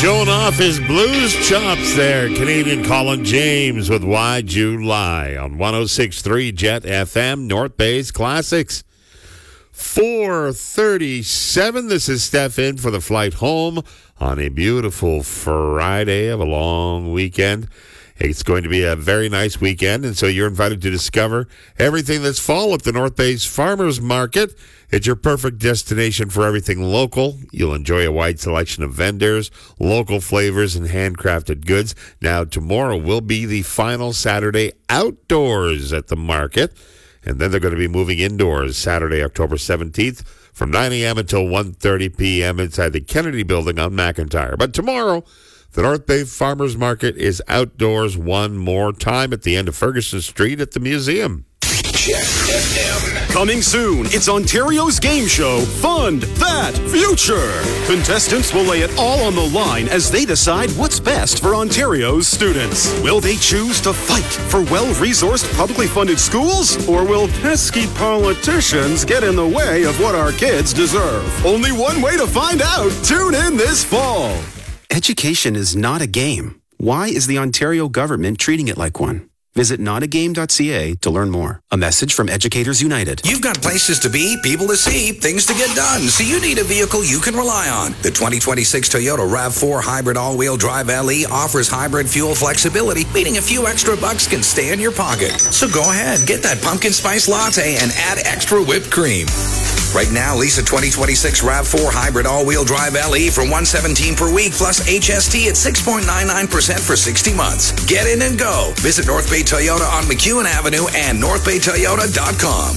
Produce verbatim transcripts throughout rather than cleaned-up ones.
Showing off his blues chops there. Canadian Colin James with Why'd You Lie on one oh six point three Jet F M, North Bay's Classics. four thirty-seven. This is Steph in for the flight home on a beautiful Friday of a long weekend. It's going to be a very nice weekend, and so you're invited to discover everything that's fall at the North Bay's Farmers Market. It's your perfect destination for everything local. You'll enjoy a wide selection of vendors, local flavors, and handcrafted goods. Now, tomorrow will be the final Saturday outdoors at the market, and then they're going to be moving indoors Saturday, October seventeenth, from nine a.m. until one thirty p.m. inside the Kennedy Building on McIntyre. But tomorrow, the North Bay Farmers Market is outdoors one more time at the end of Ferguson Street at the museum. Jet F M. Coming soon, it's Ontario's game show, Fund That Future. Contestants will lay it all on the line as they decide what's best for Ontario's students. Will they choose to fight for well-resourced, publicly funded schools? Or will pesky politicians get in the way of what our kids deserve? Only one way to find out. Tune in this fall. Education is not a game. Why is the Ontario government treating it like one? Visit not a game dot c a to learn more. A message from Educators United. You've got places to be, people to see, things to get done, so you need a vehicle you can rely on. The twenty twenty-six Toyota RAV four Hybrid All-Wheel Drive L E offers hybrid fuel flexibility, meaning a few extra bucks can stay in your pocket. So go ahead, get that pumpkin spice latte and add extra whipped cream. Right now, lease a twenty twenty-six RAV four Hybrid All-Wheel Drive L E for one hundred seventeen dollars per week plus H S T at six point nine nine percent for sixty months. Get in and go. Visit North Bay Toyota on McEwen Avenue and north bay toyota dot com.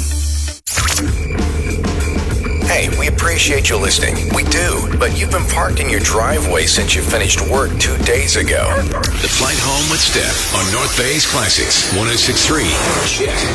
Hey, we appreciate you listening. We do, but you've been parked in your driveway since you finished work two days ago. The Flight Home with Steph on North Bay's Classics one oh six point three Jet